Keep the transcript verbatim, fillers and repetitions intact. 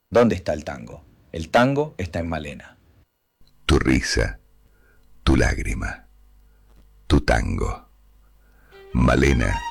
¿Dónde está el tango? El tango está en Malena. Tu risa, tu lágrima, tu tango. Malena